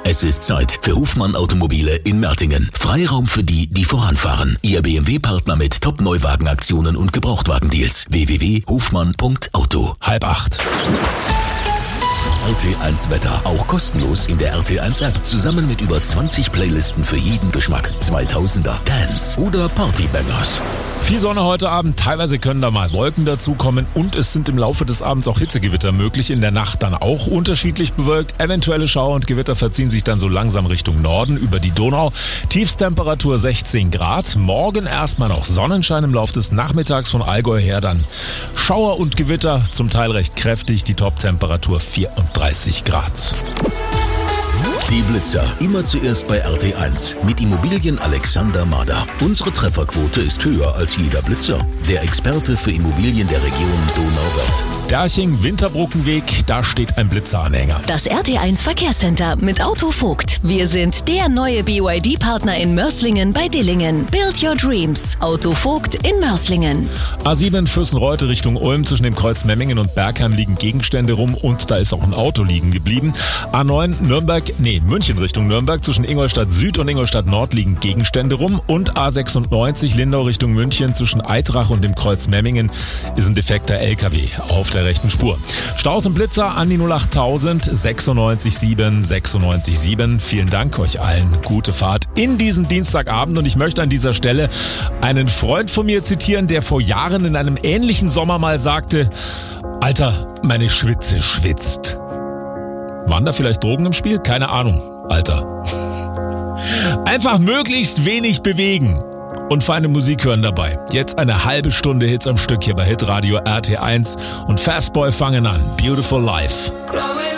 Es ist Zeit für Hofmann Automobile in Mertingen. Freiraum für die, die voranfahren. Ihr BMW-Partner mit Top-Neuwagenaktionen und Gebrauchtwagendeals. www.hofmann.auto. 7:30. RT1 Wetter. Auch kostenlos in der RT1 App. Zusammen mit über 20 Playlisten für jeden Geschmack. 2000er, Dance oder Partybangers. Viel Sonne heute Abend, teilweise können da mal Wolken dazukommen und es sind im Laufe des Abends auch Hitzegewitter möglich, in der Nacht dann auch unterschiedlich bewölkt. Eventuelle Schauer und Gewitter verziehen sich dann so langsam Richtung Norden über die Donau. Tiefstemperatur 16 Grad, morgen erstmal noch Sonnenschein, im Laufe des Nachmittags von Allgäu her dann Schauer und Gewitter, zum Teil recht kräftig, die Toptemperatur 34 Grad. Die Blitzer. Immer zuerst bei RT1. Mit Immobilien Alexander Mader. Unsere Trefferquote ist höher als jeder Blitzer. Der Experte für Immobilien der Region Donauwörth. Derching-Winterbruckenweg, da steht ein Blitzeranhänger. Das RT1 Verkehrscenter mit Auto Vogt. Wir sind der neue BYD-Partner in Mörslingen bei Dillingen. Build your dreams. Auto Vogt in Mörslingen. A7 Fürstenreute Richtung Ulm, zwischen dem Kreuz Memmingen und Bergheim liegen Gegenstände rum und da ist auch ein Auto liegen geblieben. A9 München Richtung Nürnberg, zwischen Ingolstadt Süd und Ingolstadt Nord liegen Gegenstände rum und A96 Lindau Richtung München, zwischen Eitrach und dem Kreuz Memmingen ist ein defekter LKW auf der rechten Spur. Staus und Blitzer an die 08000 967. Vielen Dank euch allen, gute Fahrt in diesen Dienstagabend und ich möchte an dieser Stelle einen Freund von mir zitieren, der vor Jahren in einem ähnlichen Sommer mal sagte: Alter, meine Schwitze schwitzt. Waren da vielleicht Drogen im Spiel? Keine Ahnung, Alter. Einfach möglichst wenig bewegen und feine Musik hören dabei. Jetzt eine halbe Stunde Hits am Stück hier bei Hitradio RT1 und Fastboy fangen an. Beautiful Life.